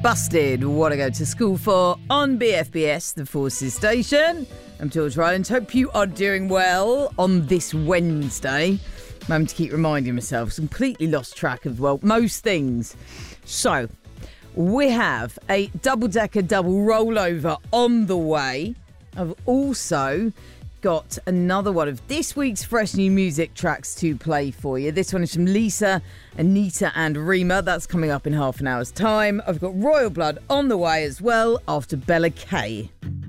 Busted, What I Go to School For on BFBS, the Forces Station. I'm George Rylands. Hope you are doing well on this Wednesday. I'm having to keep reminding myself. Completely lost track of, well, most things. So, we have a double-decker double rollover on the way. I've also got another one of this week's fresh new music tracks to play for you. This one is from Lisa, Anita and Rima. That's coming up in half an hour's time. I've got Royal Blood on the way as well after Bella K.